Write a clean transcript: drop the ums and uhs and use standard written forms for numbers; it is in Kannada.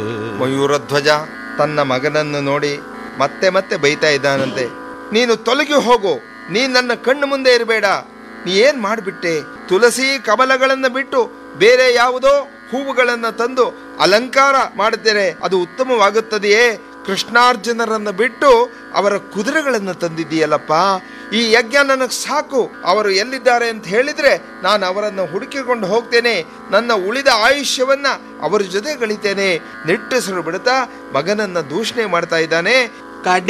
ಮಯೂರಧ್ವಜ ತನ್ನ ಮಗನನ್ನು ನೋಡಿ ಮತ್ತೆ ಮತ್ತೆ ಬೈತಾ ಇದ್ದಾನಂತೆ. ನೀನು ತೊಲಗಿ ಹೋಗು, ನೀ ನನ್ನ ಕಣ್ಣು ಮುಂದೆ ಇರಬೇಡ. ನೀ ಏನ್ ಮಾಡಿಬಿಟ್ಟೆ? ತುಳಸಿ ಕಮಲಗಳನ್ನು ಬಿಟ್ಟು ಬೇರೆ ಯಾವುದೋ ಹೂವುಗಳನ್ನು ತಂದು ಅಲಂಕಾರ ಮಾಡಿದರೆ ಅದು ಉತ್ತಮವಾಗುತ್ತದೆಯೇ? ಕೃಷ್ಣಾರ್ಜುನರನ್ನು ಬಿಟ್ಟು ಅವರ ಕುದುರೆಗಳನ್ನು ತಂದಿದ್ದೀಯಲ್ಲಪ್ಪ. ಈ ಯಜ್ಞ ನನಗೆ ಸಾಕು. ಅವರು ಎಲ್ಲಿದ್ದಾರೆ ಅಂತ ಹೇಳಿದ್ರೆ ನಾನು ಅವರನ್ನು ಹುಡುಕಿಕೊಂಡು ಹೋಗ್ತೇನೆ. ನನ್ನ ಉಳಿದ ಆಯುಷ್ಯವನ್ನ ಅವರ ಜೊತೆ ಗಳಿತೇನೆ. ನಿಟ್ಟುಸಿರು ಬಿಡುತ್ತಾ ಮಗನನ್ನ ದೂಷಣೆ ಮಾಡ್ತಾ ಇದ್ದಾನೆ.